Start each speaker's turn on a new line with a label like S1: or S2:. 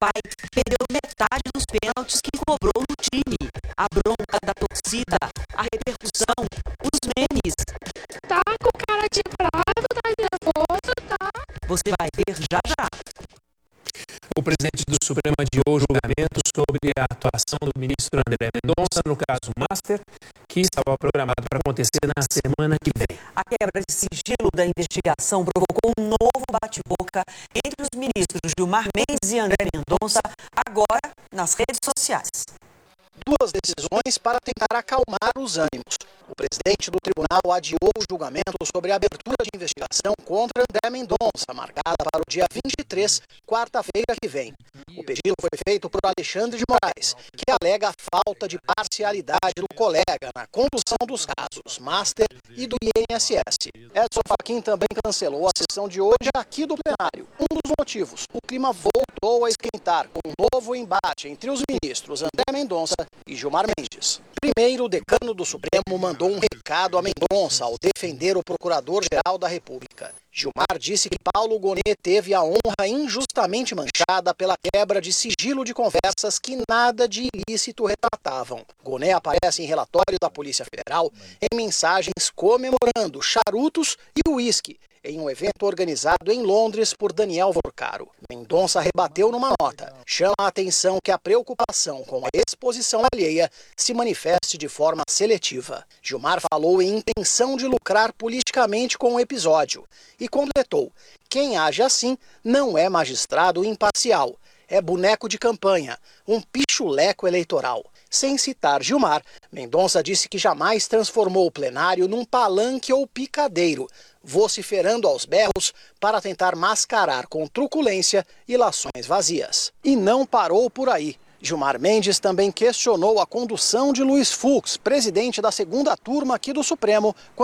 S1: pai perdeu metade dos pênaltis que cobrou no time. A bronca da torcida, a repercussão, os memes.
S2: Tá com cara de bravo, tá nervoso, tá?
S1: Você vai ver já já.
S3: O presidente do Supremo adiou o julgamento sobre a atuação do ministro André Mendonça no caso Master, que estava programado para acontecer na semana que vem.
S1: A quebra de sigilo da investigação provocou um novo bate-boca entre os ministros Gilmar Mendes e André Mendonça, agora nas redes sociais.
S4: Duas decisões para tentar acalmar os ânimos. O presidente do tribunal adiou o julgamento sobre a abertura de investigação contra André Mendonça, marcada para o dia 23, quarta-feira que vem. O pedido foi feito por Alexandre de Moraes, que alega a falta de parcialidade do colega na condução dos casos Master e do INSS. Edson Fachin também cancelou a sessão de hoje aqui do plenário. Um dos motivos, o clima voltou a esquentar com um novo embate entre os ministros André Mendonça e Gilmar Mendes. Primeiro, o decano do Supremo mandou um recado a Mendonça ao defender o Procurador-Geral da República. Gilmar disse que Paulo Gonet teve a honra injustamente manchada pela quebra de sigilo de conversas que nada de ilícito retratavam. Gonet aparece em relatório da Polícia Federal em mensagens comemorando charutos e uísque em um evento organizado em Londres por Daniel Vorcaro. Mendonça rebateu numa nota. Chama a atenção que a preocupação com a exposição alheia se manifeste de forma seletiva. Gilmar falou em intenção de lucrar politicamente com o episódio e completou: quem age assim não é magistrado imparcial, é boneco de campanha, um pichuleco eleitoral. Sem citar Gilmar, Mendonça disse que jamais transformou o plenário num palanque ou picadeiro, vociferando aos berros para tentar mascarar com truculência ilações vazias. E não parou por aí. Gilmar Mendes também questionou a condução de Luiz Fux, presidente da segunda turma aqui do Supremo,